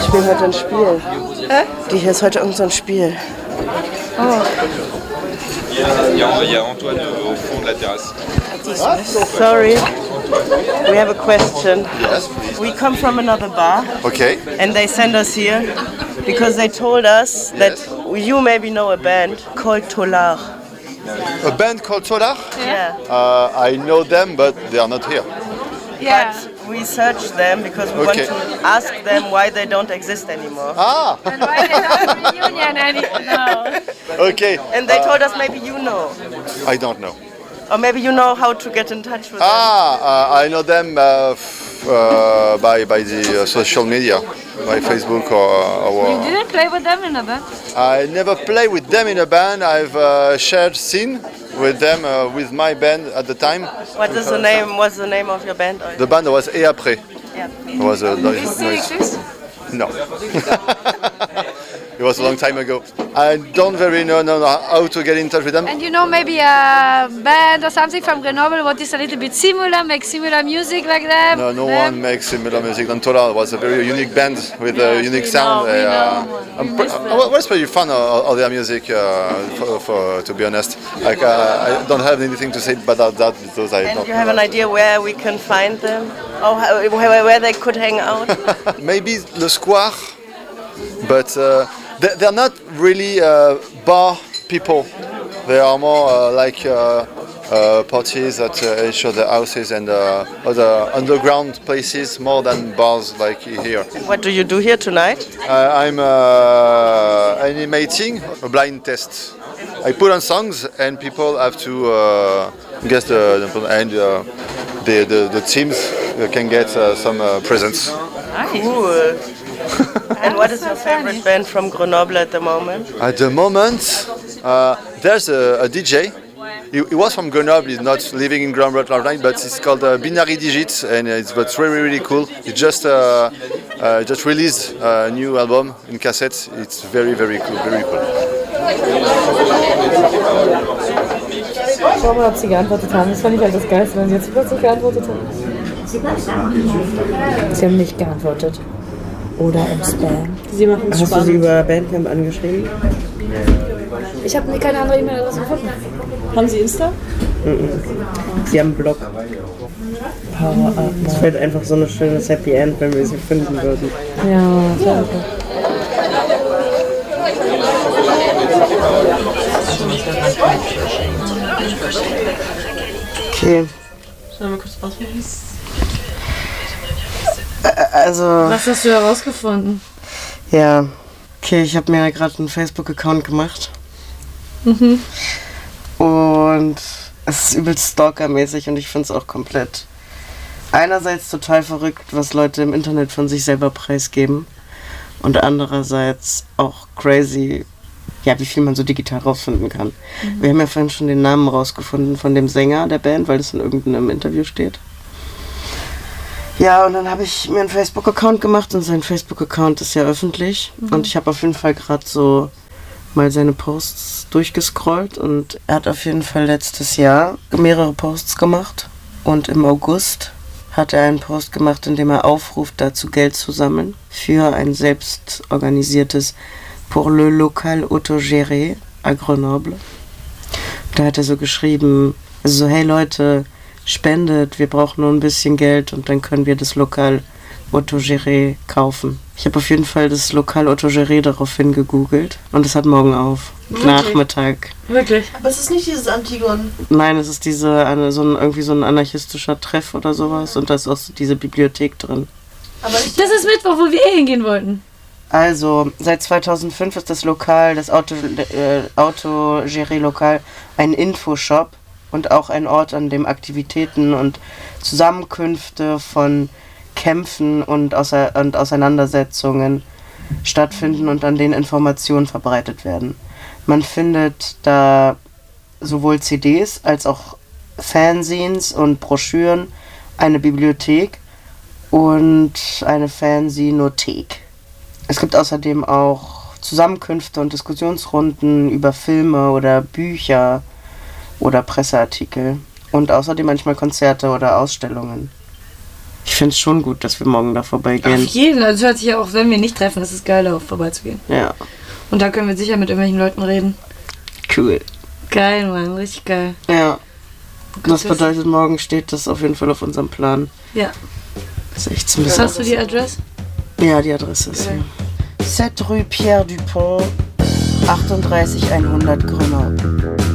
spielen heute ein Spiel. Hier ist heute irgend so ein Spiel. Oh. Il y a Antoine au fond de la terrasse. Sorry, we have a question. Yes, please. We come from another bar. Okay. And they sent us here because they told us that you maybe know a band called Tolar. A band called Solar? Yeah. I know them, but they are not here. Yeah. But we searched them because we want to ask them why they don't exist anymore. Ah! And why they don't have a reunion anymore? Okay. And they told us maybe you know. I don't know. Or maybe you know how to get in touch with them. I know them by the social media, by Facebook or. You didn't play with them in a band? I never played with them in a band. I've shared scene with them with my band at the time. What's the name of your band? The band was Et Après. Yeah. It was a Do you still exist? No. It was a long time ago. I don't very know how to get in touch with them. And you know maybe a band or something from Grenoble what is a little bit similar, make similar music like them? No one makes similar music than Tola. It was a very unique band with a unique sound. I was pretty fan of their music, to be honest. Like, I don't have anything to say about that because I don't. And you have an idea where we can find them? Or where they could hang out? Maybe Le Square, but they're not really bar people. They are more like parties at each other houses and other underground places more than bars like here. What do you do here tonight? I'm animating a blind test. I put on songs and people have to guess the and the teams can get some presents. Cool. And what is your favorite band from Grenoble at the moment? At the moment, there's a DJ. He was from Grenoble. He's not living in Grenoble right now, but it's called Binary Digits, and it's really cool. He just released a new album in cassette. It's very cool, very cool. Schau mal, ob sie geantwortet haben. Das fand ich halt das Geilste, wenn sie jetzt plötzlich geantwortet haben. Sie haben nicht geantwortet. Oder im Spam. Sie machen es spannend. Hast du sie über Bandcamp angeschrieben? Ich habe keine andere E-Mail-Adresse gefunden. Haben Sie Insta? Sie haben einen Blog. Power Up. Es wäre einfach so ein schönes Happy End, wenn wir sie finden würden. Ja, sehr gut. Okay. Sollen wir kurz ausprobieren? Also. Was hast du herausgefunden? Ja. Okay, ich habe mir gerade einen Facebook-Account gemacht. Und es ist übelst stalkermäßig und ich finde es auch komplett einerseits total verrückt, was Leute im Internet von sich selber preisgeben und andererseits auch crazy, ja, wie viel man so digital rausfinden kann. Wir haben ja vorhin schon den Namen rausgefunden von dem Sänger der Band, weil das in irgendeinem Interview steht. Ja, und dann habe ich mir einen Facebook-Account gemacht und sein Facebook-Account ist ja öffentlich und ich habe auf jeden Fall gerade so mal seine Posts durchgescrollt und er hat auf jeden Fall letztes Jahr mehrere Posts gemacht und im August hat er einen Post gemacht, in dem er aufruft, dazu Geld zu sammeln für ein selbst organisiertes Pour le local autogéré à Grenoble. Da hat er so geschrieben, also so, hey Leute, spendet, wir brauchen nur ein bisschen Geld und dann können wir das Lokal Autogéré kaufen. Ich habe auf jeden Fall das Lokal Autogéré daraufhin gegoogelt und es hat morgen auf. Wirklich? Nachmittag. Wirklich? Aber es ist nicht dieses Antigon. Nein, es ist irgendwie so ein anarchistischer Treff oder sowas und da ist auch so diese Bibliothek drin. Aber nicht Das ist Mittwoch, wo wir hingehen wollten. Also, seit 2005 ist das Lokal, das Autogéré-Lokal, ein Infoshop und auch ein Ort, an dem Aktivitäten und Zusammenkünfte von Kämpfen und Auseinandersetzungen stattfinden und an denen Informationen verbreitet werden. Man findet da sowohl CDs als auch Fanzines und Broschüren, eine Bibliothek und eine Fanzinothek. Es gibt außerdem auch Zusammenkünfte und Diskussionsrunden über Filme oder Bücher oder Presseartikel und außerdem manchmal Konzerte oder Ausstellungen. Ich finde es schon gut, dass wir morgen da Auf vorbeigehen. jeden, also es hört sich ja auch, wenn wir nicht treffen, ist es geil, darauf vorbeizugehen. Ja, Und da können wir sicher mit irgendwelchen Leuten reden. cool. Geil, Mann, richtig geil. Ja, das wissen. bedeutet, morgen steht das auf jeden Fall auf unserem Plan. Ja. Das ist echt ein Was bisschen. hast du die Adresse? Ja, die Adresse ist hier. 7 Rue Pierre Dupont, 38 100 Grenoble.